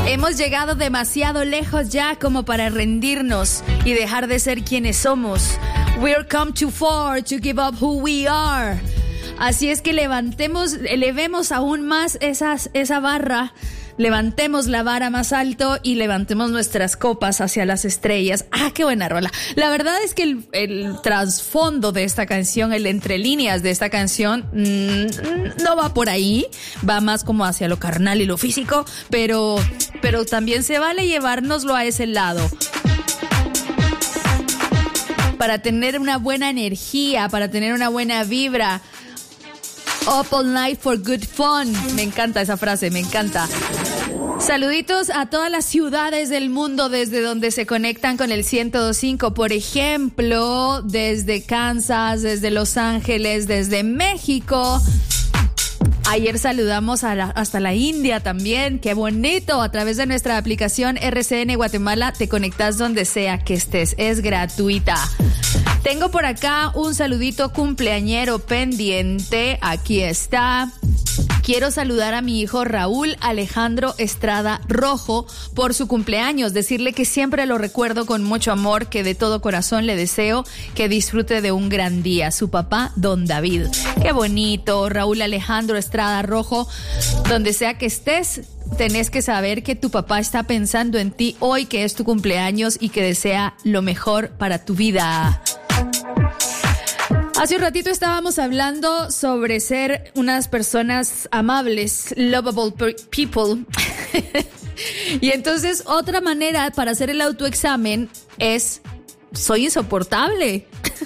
Hemos llegado demasiado lejos ya como para rendirnos y dejar de ser quienes somos. We're come too far to give up who we are. Así es que elevemos aún más esa barra. Levantemos la vara más alto y levantemos nuestras copas hacia las estrellas. ¡Ah, qué buena rola! La verdad es que el trasfondo de esta canción, el entre líneas de esta canción, no va por ahí. Va más como hacia lo carnal y lo físico, pero también se vale llevárnoslo a ese lado. Para tener una buena energía, para tener una buena vibra. Up all night for good fun. Me encanta esa frase, me encanta. Saluditos a todas las ciudades del mundo desde donde se conectan con el 102.5. Por ejemplo, desde Kansas, desde Los Ángeles, desde México. Ayer saludamos hasta la India también. ¡Qué bonito! A través de nuestra aplicación RCN Guatemala te conectas donde sea que estés. Es gratuita. Tengo por acá un saludito cumpleañero pendiente. Aquí está. Quiero saludar a mi hijo Raúl Alejandro Estrada Rojo por su cumpleaños. Decirle que siempre lo recuerdo con mucho amor, que de todo corazón le deseo que disfrute de un gran día. Su papá, Don David. Qué bonito, Raúl Alejandro Estrada Rojo. Donde sea que estés, tenés que saber que tu papá está pensando en ti hoy, que es tu cumpleaños y que desea lo mejor para tu vida. Hace un ratito estábamos hablando sobre ser unas personas amables, lovable people. Y entonces otra manera para hacer el autoexamen es, soy insoportable.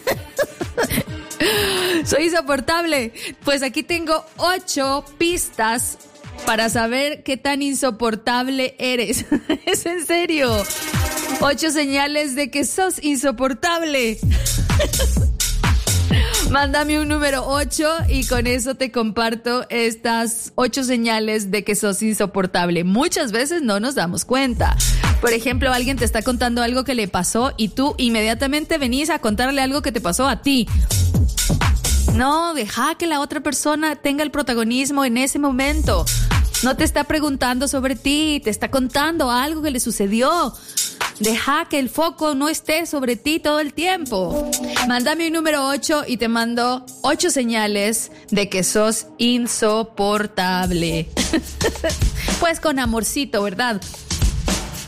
Soy insoportable. Pues aquí tengo 8 pistas para saber qué tan insoportable eres. Es en serio. 8 señales de que sos insoportable. Mándame un número 8 y con eso te comparto estas 8 señales de que sos insoportable. Muchas veces no nos damos cuenta. Por ejemplo, alguien te está contando algo que le pasó y tú inmediatamente venís a contarle algo que te pasó a ti. No, deja que la otra persona tenga el protagonismo en ese momento. No te está preguntando sobre ti, te está contando algo que le sucedió. Deja que el foco no esté sobre ti todo el tiempo. Mándame un número 8 y te mando 8 señales de que sos insoportable. Pues con amorcito, ¿verdad?